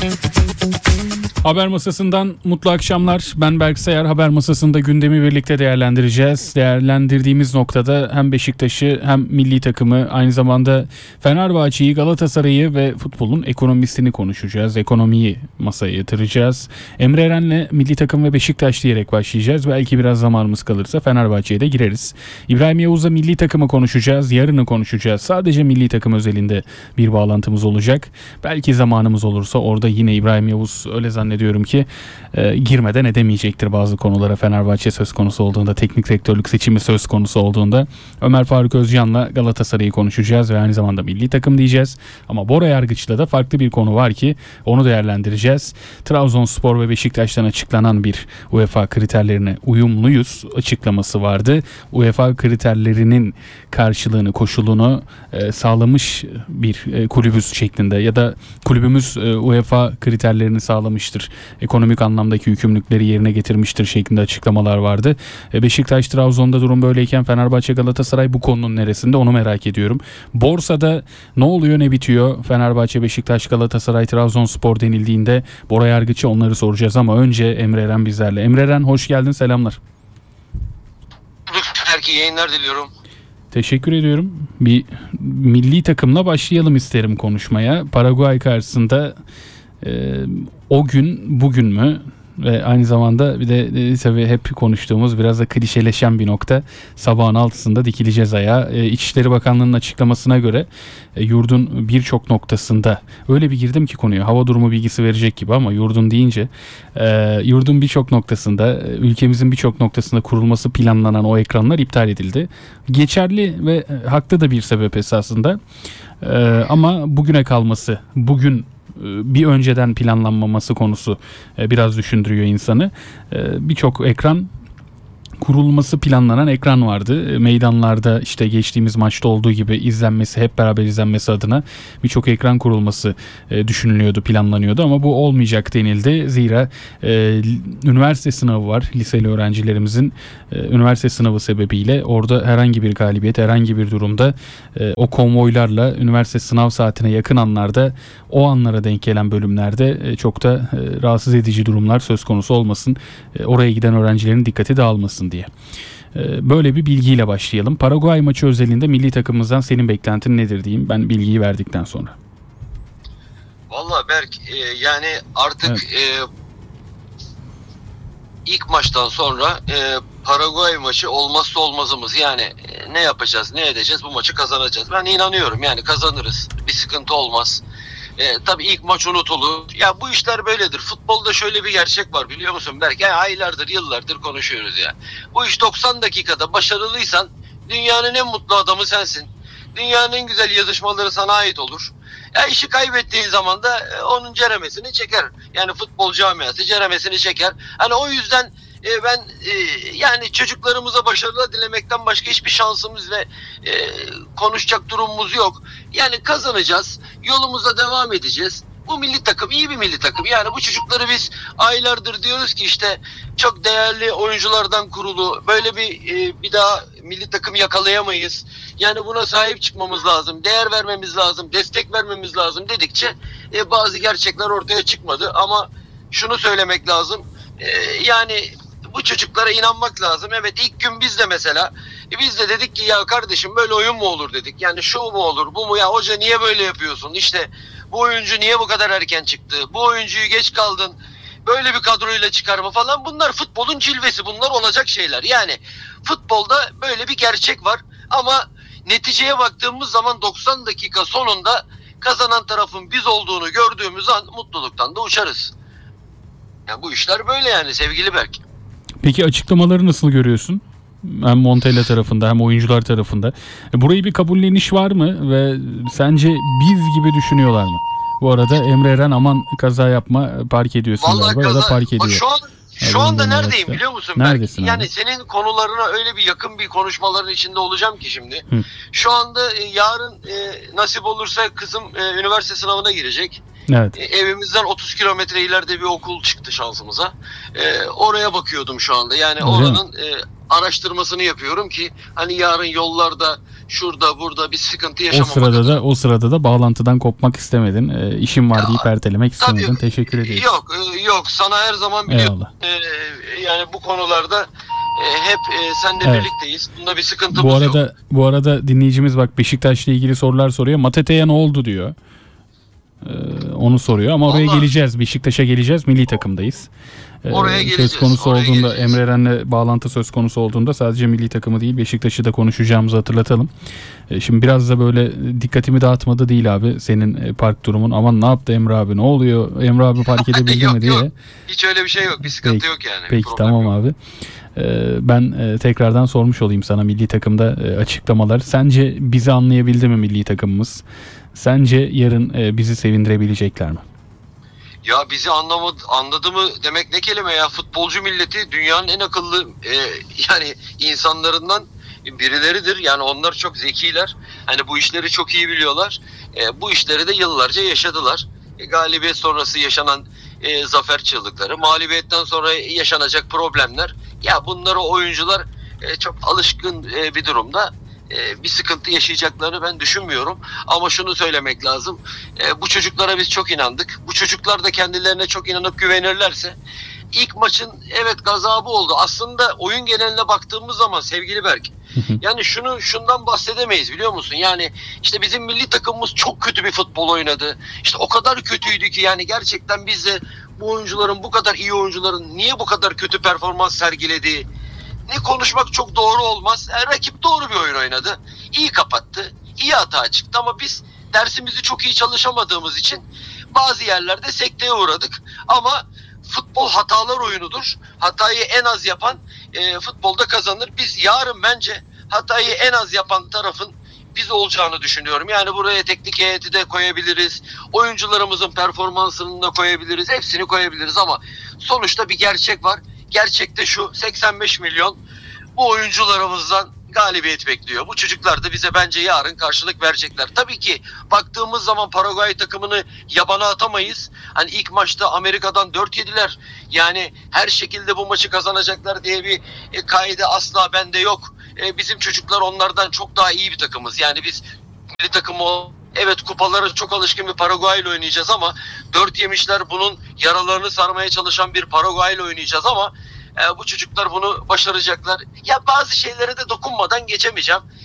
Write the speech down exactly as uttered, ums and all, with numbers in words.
Haber Masası'ndan mutlu akşamlar. Ben Berk Sayar. Haber Masası'nda gündemi birlikte değerlendireceğiz. Değerlendirdiğimiz noktada hem Beşiktaş'ı hem milli takımı, aynı zamanda Fenerbahçe'yi, Galatasaray'ı ve futbolun ekonomisini konuşacağız. Ekonomiyi masaya yatıracağız. Emre Eren'le milli takım ve Beşiktaş diyerek başlayacağız. Belki biraz zamanımız kalırsa Fenerbahçe'ye de gireriz. İbrahim Yavuz'la milli takımı konuşacağız. Yarını konuşacağız. Sadece milli takım özelinde bir bağlantımız olacak. Belki zamanımız olursa orada yine İbrahim Yavuz, öyle zannediyorum ki e, girmeden edemeyecektir bazı konulara. Fenerbahçe söz konusu olduğunda, teknik direktörlük seçimi söz konusu olduğunda Ömer Faruk Özcan'la Galatasaray'ı konuşacağız ve aynı zamanda milli takım diyeceğiz. Ama Bora Yargıç'ta da farklı bir konu var ki onu değerlendireceğiz. Trabzonspor ve Beşiktaş'tan açıklanan bir UEFA kriterlerine uyumluyuz açıklaması vardı. UEFA kriterlerinin karşılığını, koşulunu e, sağlamış bir e, kulübüz şeklinde ya da kulübümüz e, UEFA kriterlerini sağlamıştır, ekonomik anlamdaki yükümlülükleri yerine getirmiştir şeklinde açıklamalar vardı. E, Beşiktaş, Trabzon'da durum böyleyken Fenerbahçe, Galatasaray bu konunun neresinde, onu merak ediyorum. Borsada ne oluyor, ne bitiyor? Fenerbahçe, Beşiktaş, Galatasaray, Trabzonspor denildiğinde Bora Yargıç'a onları soracağız ama önce Emre Eren bizlerle. Emre Eren, hoş geldin, selamlar. Herkese yayınlar diliyorum. Teşekkür ediyorum. Bir milli takımla başlayalım isterim konuşmaya. Paraguay karşısında e, o gün bugün mü? Ve aynı zamanda bir de e, tabii hep konuştuğumuz, biraz da klişeleşen bir nokta. Sabahın altısında dikileceğiz ayağa. E, İçişleri Bakanlığı'nın açıklamasına göre e, yurdun birçok noktasında, öyle bir girdim ki konuya, hava durumu bilgisi verecek gibi ama yurdun deyince e, yurdun birçok noktasında, e, ülkemizin birçok noktasında kurulması planlanan o ekranlar iptal edildi. Geçerli ve e, haklı da bir sebep esasında. E, ama bugüne kalması, bugün bir önceden planlanmaması konusu biraz düşündürüyor insanı. Birçok ekran, kurulması planlanan ekran vardı. Meydanlarda işte geçtiğimiz maçta olduğu gibi izlenmesi, hep beraber izlenmesi adına birçok ekran kurulması e, düşünülüyordu, planlanıyordu ama bu olmayacak denildi. Zira e, üniversite sınavı var. Liseli öğrencilerimizin e, üniversite sınavı sebebiyle orada herhangi bir galibiyet, herhangi bir durumda e, o konvoylarla üniversite sınav saatine yakın anlarda, o anlara denk gelen bölümlerde e, çok da e, rahatsız edici durumlar söz konusu olmasın. E, oraya giden öğrencilerin dikkati dağılmasın diye. Böyle bir bilgiyle başlayalım. Paraguay maçı özelinde milli takımımızdan senin beklentin nedir diyeyim ben bilgiyi verdikten sonra. Vallahi Berk, e, yani artık evet. e, ilk maçtan sonra e, Paraguay maçı olmazsa olmazımız. Yani e, ne yapacağız, ne edeceğiz, bu maçı kazanacağız. Ben inanıyorum, yani kazanırız. Bir sıkıntı olmaz. E, tabii ilk maç unutulur. Ya bu işler böyledir. Futbolda şöyle bir gerçek var, biliyor musun Berk? Yani aylardır, yıllardır konuşuyoruz ya. Bu iş doksan dakikada başarılıysan dünyanın en mutlu adamı sensin. Dünyanın en güzel yazışmaları sana ait olur. Ya işi kaybettiğin zaman da e, onun ceremesini çeker. Yani futbol camiası ceremesini çeker. Hani o yüzden e, ben e, yani çocuklarımıza başarılar dilemekten başka hiçbir şansımız ve e, konuşacak durumumuz yok. Yani kazanacağız. Yolumuza devam edeceğiz. Bu milli takım iyi bir milli takım. Yani bu çocukları biz aylardır diyoruz ki işte çok değerli oyunculardan kurulu. Böyle bir e, bir daha milli takım yakalayamayız. Yani buna sahip çıkmamız lazım. Değer vermemiz lazım. Destek vermemiz lazım dedikçe e, bazı gerçekler ortaya çıkmadı. Ama şunu söylemek lazım. E, yani bu çocuklara inanmak lazım. Evet, ilk gün biz de mesela e, biz de dedik ki ya kardeşim böyle oyun mu olur dedik. Yani şu mu olur, bu mu, ya hoca niye böyle yapıyorsun? İşte bu oyuncu niye bu kadar erken çıktı? Bu oyuncuyu geç kaldın. Böyle bir kadroyla çıkarma falan. Bunlar futbolun cilvesi. Bunlar olacak şeyler. Yani futbolda böyle bir gerçek var. Ama neticeye baktığımız zaman doksan dakika sonunda kazanan tarafın biz olduğunu gördüğümüz an mutluluktan da uçarız. Yani bu işler böyle yani sevgili Berk. Peki açıklamaları nasıl görüyorsun? Hem Montella tarafında hem oyuncular tarafında. Burayı bir kabulleniş var mı ve sence biz gibi düşünüyorlar mı? Bu arada Emre Eren aman kaza yapma, park ediyorsun vallahi galiba kaza, ya da park ediyor. Bak şu an şu yani anda neredeyim işte, biliyor musun? Neredesin Berk? Yani abi? senin konularına öyle bir yakın bir konuşmaların içinde olacağım ki şimdi. Hı. Şu anda e, yarın e, nasip olursa kızım e, üniversite sınavına girecek. Evet. E, evimizden otuz kilometre ileride bir okul çıktı şansımıza. E, oraya bakıyordum şu anda. Yani Öyle oranın e, araştırmasını yapıyorum ki hani yarın yollarda şurada burada bir sıkıntı O yaşamamak sırada adına. da o sırada da bağlantıdan kopmak istemedin. E, işim var Ya, deyip ertelemek istemedin. tabii, Teşekkür ederim. Yok e, yok sana her zaman biliyorum. Eyvallah. E, yani bu konularda e, hep e, seninle Evet. birlikteyiz. Bunda bir sıkıntımız Bu yok. arada bu arada dinleyicimiz bak Beşiktaş'la ilgili sorular soruyor. Matete'ye ne oldu diyor. Ee, onu soruyor ama oraya Vallahi- geleceğiz. Beşiktaş'a geleceğiz. Milli takımdayız. Ee, Oraya geleceğiz, Söz konusu oraya olduğunda geleceğiz. Emre Eren'le bağlantı söz konusu olduğunda sadece milli takımı değil Beşiktaş'ı da konuşacağımızı hatırlatalım. Ee, şimdi biraz da böyle dikkatimi dağıtmadı değil abi senin e, park durumun. Aman ne yaptı Emre abi, ne oluyor? Emre abi park edebildi Yok, mi diye. yok. Hiç öyle bir şey yok. Bir sıkıntı Peki, yok yani. Bir Peki problem tamam yok. abi. Ee, ben e, tekrardan sormuş olayım sana milli takımda e, açıklamalar. Sence bizi anlayabildi mi milli takımımız? Sence yarın e, bizi sevindirebilecekler mi? Ya bizi anlamadı, anladı mı demek ne kelime ya? Futbolcu milleti dünyanın en akıllı e, yani insanlarından birileridir. Yani onlar çok zekiler. Hani bu işleri çok iyi biliyorlar. E, bu işleri de yıllarca yaşadılar. E, galibiyet sonrası yaşanan e, zafer çığlıkları, mağlubiyetten sonra yaşanacak problemler. Ya bunları oyuncular e, çok alışkın e, bir durumda. E, bir sıkıntı yaşayacaklarını ben düşünmüyorum. Ama şunu söylemek lazım. E, bu çocuklara biz çok inandık. Bu çocuklar da kendilerine çok inanıp güvenirlerse ilk maçın evet gazabı oldu. Aslında oyun geneline baktığımız zaman sevgili Berk, yani şunu şundan bahsedemeyiz biliyor musun? Yani işte bizim milli takımımız çok kötü bir futbol oynadı. İşte o kadar kötüydü ki yani gerçekten biz de bu oyuncuların, bu kadar iyi oyuncuların niye bu kadar kötü performans sergilediği ne konuşmak çok doğru olmaz. E, rakip doğru bir oyun oynadı. İyi kapattı. İyi hata çıktı ama biz dersimizi çok iyi çalışamadığımız için bazı yerlerde sekteye uğradık. Ama futbol hatalar oyunudur. Hatayı en az yapan e, futbolda kazanır. Biz yarın bence hatayı en az yapan tarafın biz olacağını düşünüyorum. Yani buraya teknik heyeti de koyabiliriz. Oyuncularımızın performansını da koyabiliriz. Hepsini koyabiliriz ama sonuçta bir gerçek var. Gerçek de şu: seksen beş milyon bu oyuncularımızdan galibiyet bekliyor. Bu çocuklar da bize bence yarın karşılık verecekler. Tabii ki baktığımız zaman Paraguay takımını yabana atamayız. Hani ilk maçta Amerika'dan dört yediler. Yani her şekilde bu maçı kazanacaklar diye bir e, kaide asla bende yok. E, bizim çocuklar onlardan çok daha iyi bir takımız. Yani biz milli takımı o, evet kupalara çok alışkın bir Paraguay ile oynayacağız ama dört yemişler, bunun yaralarını sarmaya çalışan bir Paraguay ile oynayacağız ama e, bu çocuklar bunu başaracaklar. Ya bazı şeylere de dokunmadan geçemeyeceğim.